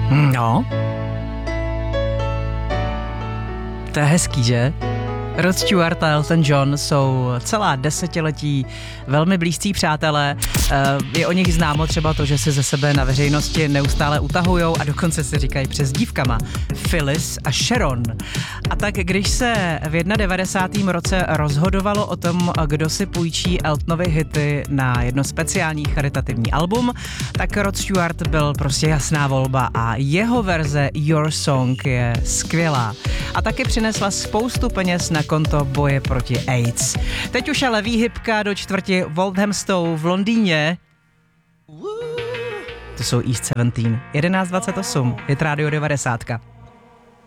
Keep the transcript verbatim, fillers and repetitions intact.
No. To je hezký, že? Rod Stewart a Elton John jsou celá desetiletí velmi blízcí přátelé. Je o nich známo třeba to, že se ze sebe na veřejnosti neustále utahujou a dokonce si říkají přezdívkama Phyllis a Sharon. A tak když se v devadesátém prvním roce rozhodovalo o tom, kdo si půjčí Eltonovy hity na jedno speciální charitativní album, tak Rod Stewart byl prostě jasná volba a jeho verze Your Song je skvělá. A taky přinesla spoustu peněz na konto boje proti AIDS. Teď už ale výhybka do čtvrti Walthamstow v Londýně. To jsou East sedmnáct, jedenáct dvacet osm, je Rádio devadesátka.